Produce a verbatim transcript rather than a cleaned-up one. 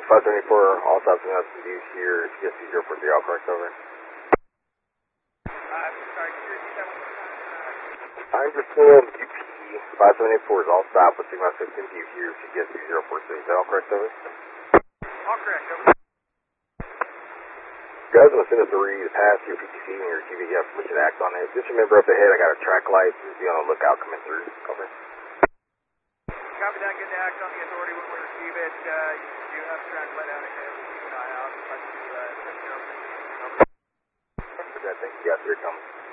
five seventy-four, all stops and that's views here, T S C zero four three, all correct, over. I'm sorry, could you repeat that one more time? I'm just full U P five seventy-four is all stop with Sigma six in view here, T S C zero four three, is that all correct, over? All correct, over. Guys, I'm going to send us a read past your P T C and your T V, you have permission to act on it. Just remember up ahead, I got a track light, just be on the lookout coming through, over. Copy that, good to act on the authority when we receive it. Uh, you do have a track light out ahead, keep an eye out. If I can do that, over. Thank you, guys, here it comes.